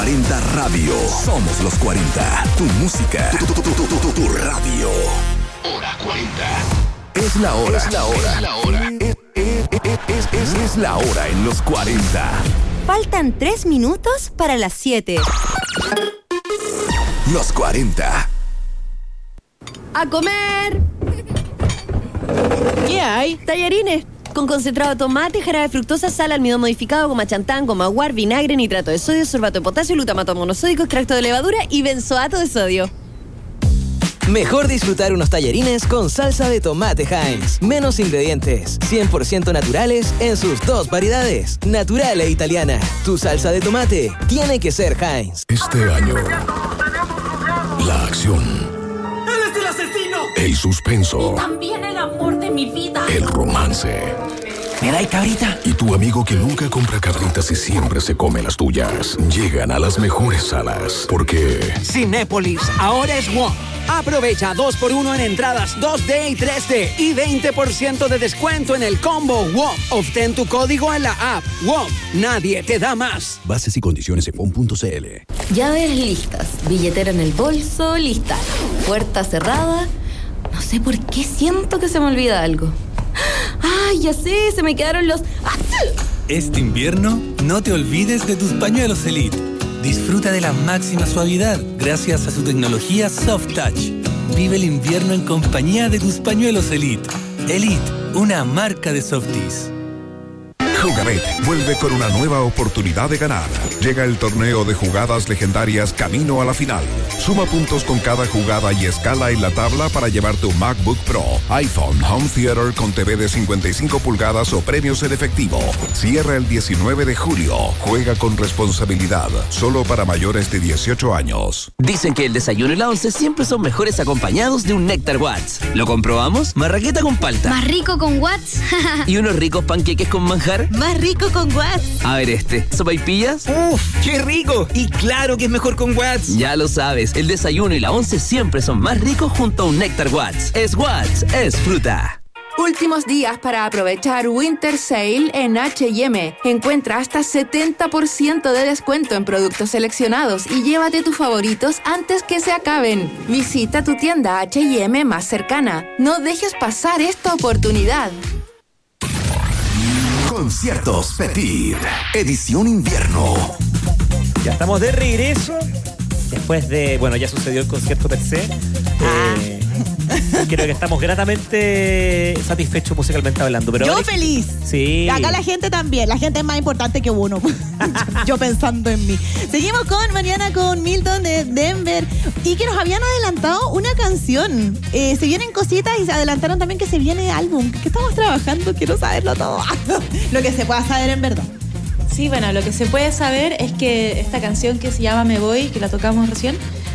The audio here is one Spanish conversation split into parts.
40 Radio. Somos los 40. Tu música. Tu radio. Hora 40. Es la hora. Es la hora. Es la hora. Es la hora en los 40. Faltan 3 minutos para las 7. Los 40. ¡A comer! ¿Qué hay? Tallarines. Con concentrado de tomate, jarabe de fructosa, sal, almidón modificado, goma chantán, goma guar, vinagre, nitrato de sodio, sorbato de potasio, glutamato monosódico, extracto de levadura y benzoato de sodio. Mejor disfrutar unos tallarines con salsa de tomate Heinz. Menos ingredientes, 100% naturales en sus 2 variedades, natural e italiana. Tu salsa de tomate tiene que ser Heinz. Este año, la acción. ¡Él es el asesino! El suspenso. Y también el amor de mi vida. El romance. ¿Me dais cabrita? Y tu amigo que nunca compra cabritas y siempre se come las tuyas. Llegan a las mejores salas. Porque Cinépolis ahora es WOM. Aprovecha 2x1 en entradas 2D y 3D y 20% de descuento en el combo WOM. Obtén tu código en la app WOM. Nadie te da más. bases y condiciones en WOM.cl. Llaves listas, billetera en el bolso, lista. Puerta cerrada. No sé por qué siento que se me olvida algo. ¡Ay, ya sé! Se me quedaron los... Este invierno, no te olvides de tus pañuelos Elite. Disfruta de la máxima suavidad gracias a su tecnología Soft Touch. Vive el invierno en compañía de tus pañuelos Elite. Elite, una marca de Softies. Jugabet vuelve con una nueva oportunidad de ganar. Llega el torneo de jugadas legendarias camino a la final. Suma puntos con cada jugada y escala en la tabla para llevar tu MacBook Pro, iPhone, Home Theater con TV de 55 pulgadas o premios en efectivo. Cierra el 19 de julio. Juega con responsabilidad. Solo para mayores de 18 años. Dicen que el desayuno y la once siempre son mejores acompañados de un Néctar Watts. ¿Lo comprobamos? Marraqueta con palta. Más rico con Watts. ¿Y unos ricos panqueques con manjar? Más rico con Watts. A ver ¿sopaipillas? ¡Uf! ¡Qué rico! Y claro que es mejor con Watts. Ya lo sabes, el desayuno y la once siempre son más ricos junto a un Néctar Watts. Es Watts, es fruta. Últimos días para aprovechar Winter Sale en H&M. Encuentra hasta 70% de descuento en productos seleccionados y llévate tus favoritos antes que se acaben. Visita tu tienda H&M más cercana. No dejes pasar esta oportunidad. Conciertos Petit, edición invierno. Ya estamos de regreso. Después de, bueno, ya sucedió el concierto per se. Creo que estamos gratamente satisfechos musicalmente hablando. Pero yo feliz. Sí. Acá la gente también. La gente es más importante que uno. Yo pensando en mí. Seguimos con Mariana, con Milton de Denver. Y que nos habían adelantado una canción. Se vienen cositas y se adelantaron también que se viene álbum. ¿Qué estamos trabajando? Quiero saberlo todo. Lo que se pueda saber en verdad. Sí, bueno, lo que se puede saber es que esta canción que se llama Me Voy, que la tocamos recién,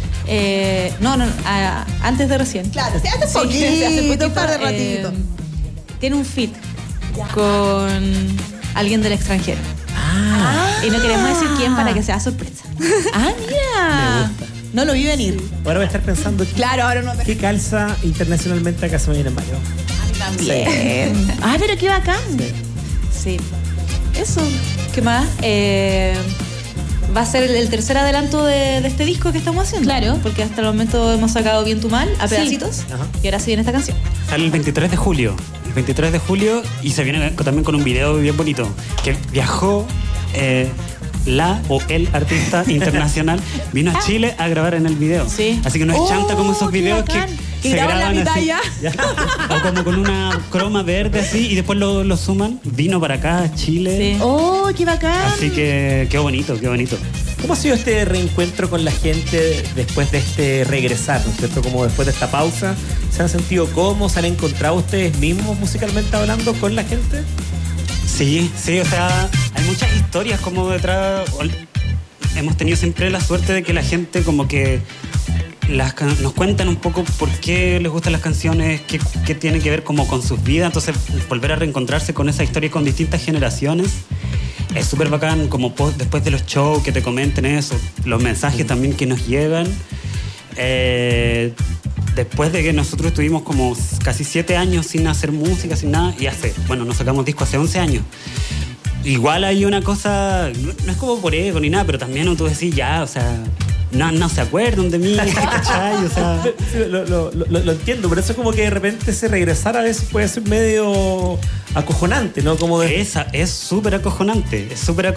antes de recién. Claro, se hace poquito, un par de ratitos. Tiene un feat con alguien del extranjero. Y no queremos decir quién para que sea sorpresa. Mira. No lo vi venir. Ahora voy a estar pensando ahora no ¿qué calza internacionalmente acá se me viene en mayo? También. Sí. Pero qué bacán. Sí. Eso. ¿Qué más? Va a ser el tercer adelanto de este disco que estamos haciendo. Claro. Porque hasta el momento hemos sacado Bien Tu Mal a pedacitos. Ajá. Y ahora se viene esta canción. Sale el 23 de julio. El 23 de julio y se viene también con un video bien bonito. Que viajó la o el artista internacional. Vino a Chile a grabar en el video. Sí. Así que no es chanta como esos videos que se graban así. Ya. O como con una croma verde así y después lo suman. Vino para acá a Chile. Sí. ¡Oh, qué bacán! Así que qué bonito, qué bonito. ¿Cómo ha sido este reencuentro con la gente después de este regresar, ¿no es cierto? Como después de esta pausa, ¿se han sentido cómodos? ¿Se han encontrado ustedes mismos musicalmente hablando con la gente? Sí, o sea, hay muchas historias como detrás. Hemos tenido siempre la suerte de que la gente como que nos cuentan un poco por qué les gustan las canciones, qué tiene que ver como con sus vidas. Entonces, volver a reencontrarse con esa historia con distintas generaciones es súper bacán, como después de los shows que te comenten eso, los mensajes también que nos llegan. Después de que nosotros estuvimos como casi 7 años sin hacer música, sin nada, y nos sacamos disco hace 11 años. igual hay una cosa, no es como por ego ni nada, pero también tú decís ya, o sea, no se acuerdan de mí, ¿cachai? O sea, lo entiendo, pero eso como que de repente ese regresar a veces puede ser medio acojonante, ¿no? Como de... Es súper acojonante,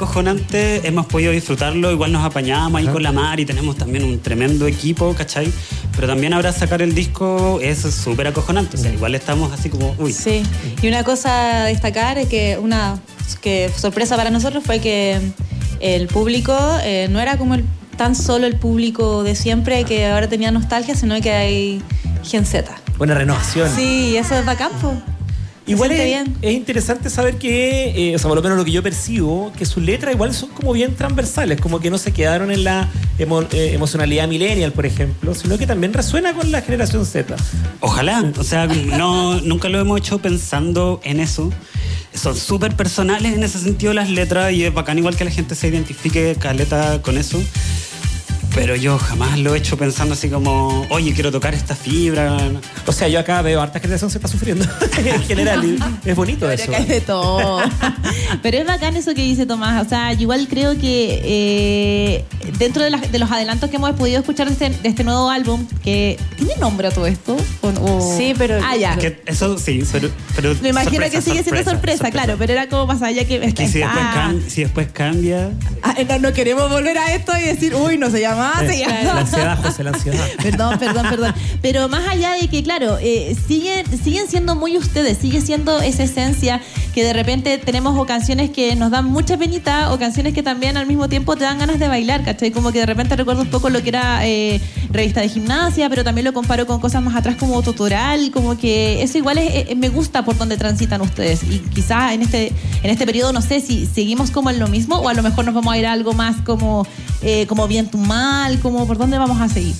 hemos podido disfrutarlo, igual nos apañamos ahí con la Mar y tenemos también un tremendo equipo, ¿cachai? Pero también ahora sacar el disco es súper acojonante, o sea, igual estamos así como, uy. Sí, y una cosa a destacar es que sorpresa para nosotros fue que el público no era como tan solo el público de siempre que ahora tenía nostalgia, sino que hay Gen Z. Buena renovación. Sí, eso es bacán, po. Igual es interesante saber que, o sea, por lo menos lo que yo percibo, que sus letras igual son como bien transversales, como que no se quedaron en la emocionalidad millennial, por ejemplo, sino que también resuena con la generación Z. Ojalá, o sea, nunca lo hemos hecho pensando en eso. Son súper personales en ese sentido las letras y es bacán igual que la gente se identifique caleta con eso. Pero yo jamás lo he hecho pensando así como, oye, quiero tocar esta fibra. O sea, yo acá veo harta generación se está sufriendo en general. Y es bonito eso. Acá hay de todo. Pero es bacán eso que dice Tomás. O sea, yo igual creo que dentro de los adelantos que hemos podido escuchar de este nuevo álbum, que ¿tiene nombre a todo esto? Sí, pero... Ah, ya. Que eso sí, pero me imagino que sigue siendo sorpresa, claro. Pero era como más allá que... si después cambia... No queremos volver a esto y decir, uy, no se llama... La ansiedad, José, la ansiedad. Perdón. Pero más allá de que, claro, siguen siendo muy ustedes, sigue siendo esa esencia que de repente tenemos o canciones que nos dan mucha penita o canciones que también al mismo tiempo te dan ganas de bailar, ¿cachai? Como que de repente recuerdo un poco lo que era revista de gimnasia, pero también lo comparo con cosas más atrás como tutorial, como que eso igual me gusta por donde transitan ustedes. Y quizás en este periodo, no sé si seguimos como en lo mismo o a lo mejor nos vamos a ir a algo más como bien tu mal, como por dónde vamos a seguir.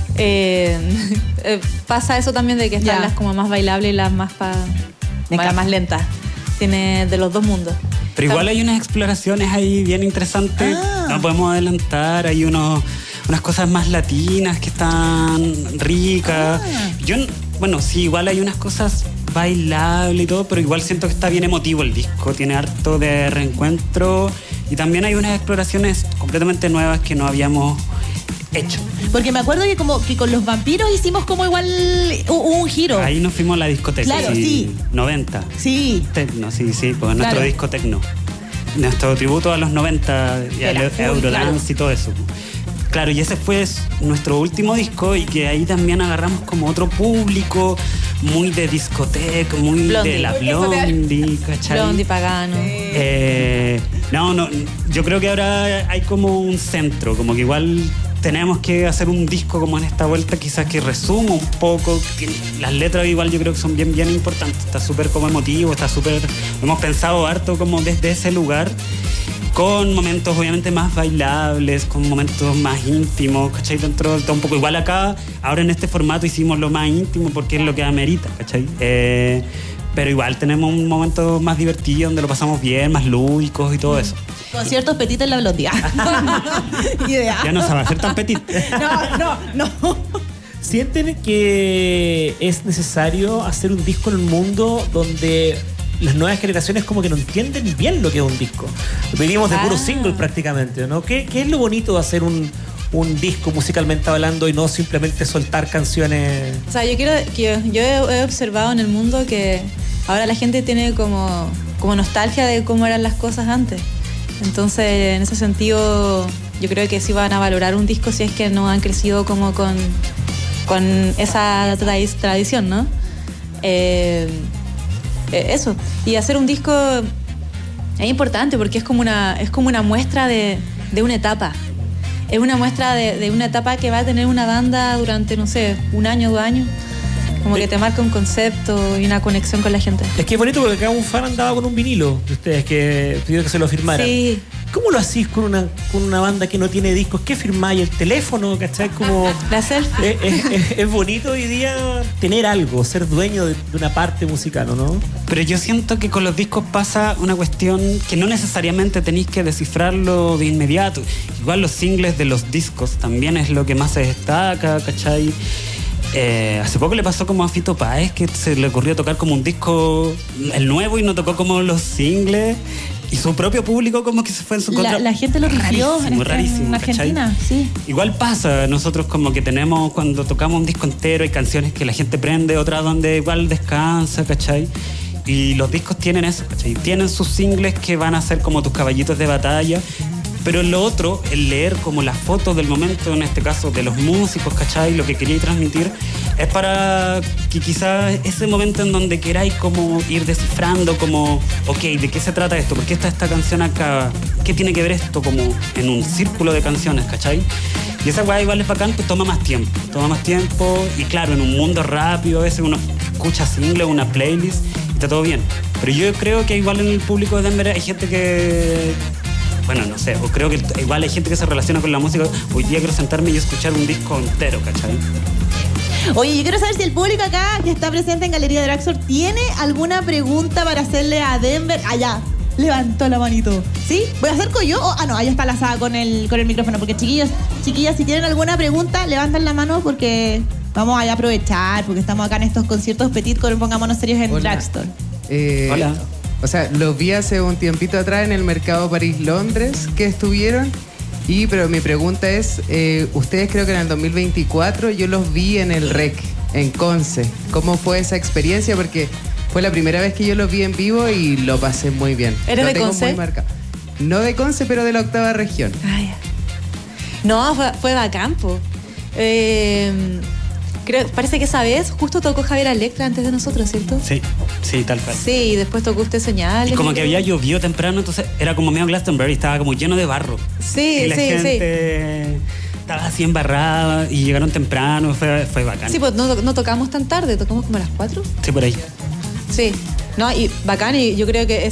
Pasa eso también de que están las como más bailables y las más más lentas. Tiene de los dos mundos. Pero igual hay unas exploraciones ahí bien interesantes. No podemos adelantar. Hay unas cosas más latinas que están ricas. Sí, igual hay unas cosas bailables y todo, pero igual siento que está bien emotivo el disco. Tiene harto de reencuentro y también hay unas exploraciones completamente nuevas que no habíamos hecho. Porque me acuerdo que con los vampiros hicimos como igual un giro. Ahí nos fuimos a la discoteca. Claro, sí. 90. Sí. Tecno, sí, pues nuestro disco Tecno. Nuestro tributo a los 90 y al Eurodance y todo eso. Claro, y ese fue nuestro último disco y que ahí también agarramos como otro público muy de discoteca, muy Blondie. De la Blondie, ¿cachai? Blondie, Pagano. Yo creo que ahora hay como un centro, como que igual tenemos que hacer un disco como en esta vuelta, quizás que resuma un poco. Las letras igual yo creo que son bien importantes. Está súper como emotivo, hemos pensado harto como desde ese lugar, con momentos obviamente más bailables, con momentos más íntimos, ¿cachai? Dentro de todo un poco. Igual acá, ahora en este formato hicimos lo más íntimo porque es lo que amerita, ¿cachai? Pero igual tenemos un momento más divertido donde lo pasamos bien, más lúdicos y todo eso. Conciertos petit en la Blondie. Idea. Ya no se va a hacer tan petit. No. ¿Sienten que es necesario hacer un disco en un mundo donde las nuevas generaciones como que no entienden bien lo que es un disco? Vivimos de puros singles prácticamente, ¿no? ¿Qué es lo bonito de hacer un disco musicalmente hablando y no simplemente soltar canciones? O sea, yo he observado en el mundo que ahora la gente tiene como nostalgia de cómo eran las cosas antes. Entonces, en ese sentido, yo creo que sí van a valorar un disco si es que no han crecido como con esa tradición, ¿no? Eso. Y hacer un disco es importante porque es como una muestra de una etapa. Es una muestra de una etapa que va a tener una banda durante, no sé, 1 año, 2 años. Como que te marca un concepto y una conexión con la gente. Es que es bonito porque acá un fan andaba con un vinilo de ustedes que pidió que se lo firmaran. Sí. ¿Cómo lo hacís con una banda que no tiene discos? ¿Qué firmáis? ¿El teléfono? ¿Cachai? Como la selfie. Es bonito hoy día tener algo, ser dueño de una parte musical, ¿no? Pero yo siento que con los discos pasa una cuestión que no necesariamente tenéis que descifrarlo de inmediato. Igual los singles de los discos también es lo que más se destaca, ¿cachai? Hace poco le pasó como a Fito Páez que se le ocurrió tocar como un disco el nuevo y no tocó como los singles. Y su propio público como que se fue en su contra. La gente lo recibió rarísimo, en Argentina, ¿cachai? sí. Igual pasa, nosotros como que tenemos, cuando tocamos un disco entero, hay canciones que la gente prende, otras donde igual descansa, ¿cachai? Y los discos tienen eso, ¿cachai? Tienen sus singles que van a ser como tus caballitos de batalla. Pero lo otro, el leer como las fotos del momento, en este caso de los músicos, ¿cachai? Lo que queríais transmitir es para que quizás ese momento en donde queráis como ir descifrando como, ok, ¿de qué se trata esto? ¿Por qué está esta canción acá? ¿Qué tiene que ver esto como en un círculo de canciones, ¿cachai? Y esa weá igual es bacán, pues toma más tiempo y claro, en un mundo rápido a veces uno escucha single, una playlist y está todo bien. Pero yo creo que igual en el público de Denver hay gente que... Bueno, no sé, o creo que igual hay gente que se relaciona con la música. Hoy día quiero sentarme y escuchar un disco entero, ¿cachai? Oye, yo quiero saber si el público acá que está presente en Galería Draxor tiene alguna pregunta para hacerle a Denver. Allá, levantó la manito. ¿Sí? ¿Voy a hacer yo? No, allá está lazada con el micrófono. Porque chiquillas, si tienen alguna pregunta, levantan la mano porque vamos a aprovechar, porque estamos acá en estos conciertos petit, pongámonos serios en Draxor. Hola. O sea, los vi hace un tiempito atrás en el Mercado París-Londres que estuvieron. Pero mi pregunta es, ustedes creo que en el 2024 yo los vi en el REC, en Conce. ¿Cómo fue esa experiencia? Porque fue la primera vez que yo los vi en vivo y lo pasé muy bien. ¿Eres de Conce? No de Conce, pero de la 8ª región. Ay. No, fue bacán, po. Parece que esa vez justo tocó Javier Electra antes de nosotros, ¿cierto? Sí, tal cual. Sí, y después tocó usted Señales. Y como que había llovido temprano, entonces era como medio Glastonbury, estaba como lleno de barro. Sí, y la gente estaba así embarrada y llegaron temprano, fue bacán. Sí, pues no tocamos tan tarde, tocamos como a las 4. Sí, por ahí. Sí, no, y bacán, y yo creo que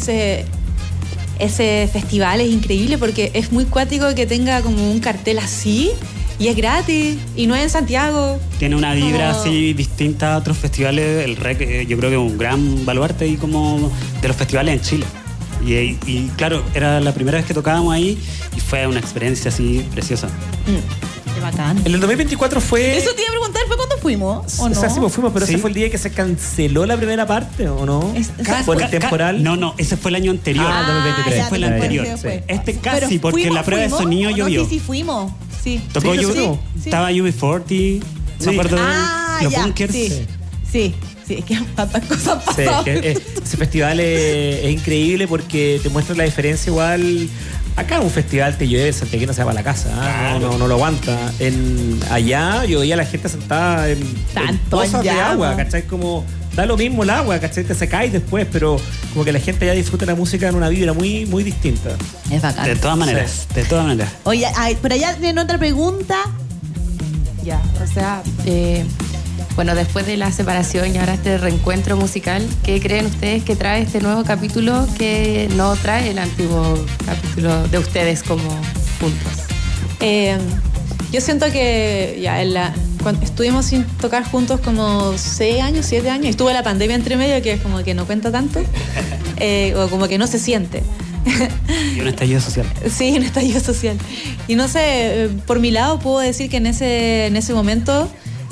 ese festival es increíble porque es muy cuático que tenga como un cartel así. Y es gratis, y no es en Santiago. Tiene una vibra así distinta a otros festivales. El REC yo creo que es un gran baluarte ahí como de los festivales en Chile. Y claro, era la primera vez que tocábamos ahí y fue una experiencia así preciosa. Qué bacán. En el 2024 fue... Eso te iba a preguntar, ¿fue cuando fuimos? ¿O no? O sea, sí, pues fuimos, pero ese fue el día que se canceló la primera parte, ¿o no? ¿Por el temporal? No, ese fue el año anterior. 2023. Ese fue el anterior. Sí. Este casi, pero porque la prueba de sonido llovió. Sí, fuimos. Sí. Tocó estaba UB40, me acuerdo de los Bunkers. Sí, es que tantas cosas pasaron. Sí, ese festival es increíble porque te muestra la diferencia igual. Acá un festival te llueve, santiaguino se va a la casa, claro. no lo aguanta. Allá yo veía a la gente sentada en pozas de agua, ¿cachai? Como da lo mismo el agua, ¿cachai? Te secáis después, pero como que la gente ya disfruta la música en una vibra muy, muy distinta. Es bacán. De todas maneras. Oye, por allá tienen otra pregunta. Ya, o sea, bueno, después de la separación y ahora este reencuentro musical, ¿qué creen ustedes que trae este nuevo capítulo que no trae el antiguo capítulo de ustedes como juntos? Yo siento que cuando estuvimos sin tocar juntos como 6 años, 7 años, y estuvo la pandemia entre medio, que es como que no cuenta tanto, o como que no se siente. Y un estallido social. Sí, un estallido social. Y no sé, por mi lado puedo decir que en ese momento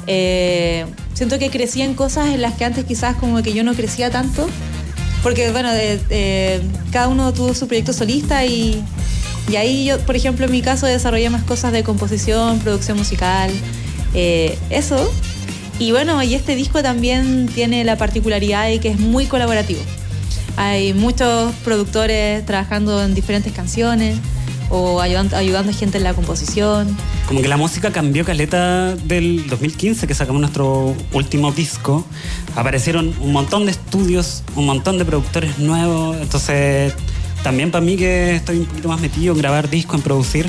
siento que crecí en cosas en las que antes quizás como que yo no crecía tanto, porque bueno, cada uno tuvo su proyecto solista y ahí yo, por ejemplo, en mi caso desarrollé más cosas de composición, producción musical, eso. Y bueno, y este disco también tiene la particularidad de que es muy colaborativo. Hay muchos productores trabajando en diferentes canciones o ayudando a gente en la composición. Como que la música cambió caleta del 2015, que sacamos nuestro último disco. Aparecieron un montón de estudios, un montón de productores nuevos. Entonces, también para mí que estoy un poquito más metido en grabar discos, en producir.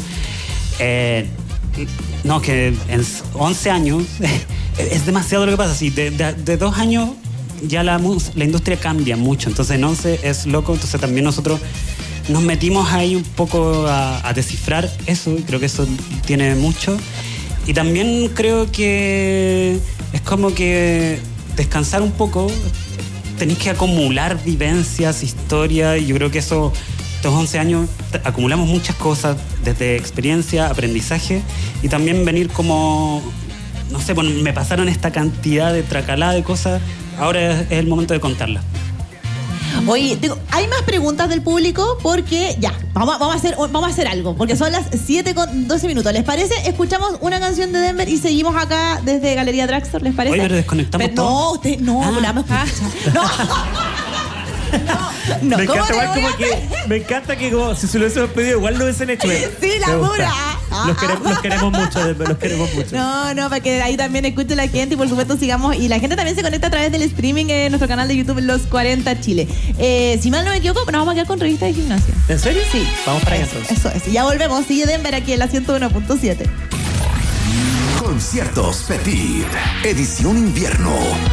No, que en 11 años es demasiado lo que pasa. Sí, de 2 años ya la industria cambia mucho. Entonces en 11 es loco. Entonces también nosotros nos metimos ahí un poco a descifrar eso, y creo que eso tiene mucho. Y también creo que es como que descansar un poco, tenéis que acumular vivencias, historias, y yo creo que eso, estos 11 años, acumulamos muchas cosas, desde experiencia, aprendizaje, y también venir como, no sé, bueno, me pasaron esta cantidad de tracalada de cosas, ahora es el momento de contarlas. Oye, hay más preguntas del público porque ya, vamos a hacer algo, porque son las 7:12. ¿Les parece? Escuchamos una canción de Denver y seguimos acá desde Galería Dragstore, ¿les parece? Oye, pero desconectamos todo. No, usted no, la vamos a escuchar. No, me encanta que como si se lo hubiésemos pedido, igual lo hubiesen hecho. Sí, la pura. Los queremos mucho, los queremos mucho. No, para que ahí también escuche la gente y por supuesto sigamos. Y la gente también se conecta a través del streaming en nuestro canal de YouTube Los 40 Chile. Si mal no me equivoco, nos vamos a quedar con revista de gimnasia. ¿En serio? Sí. Vamos para allá entonces. Eso es. Y ya volvemos. Sigue Denver aquí en la 101.7. Conciertos Petit, edición invierno.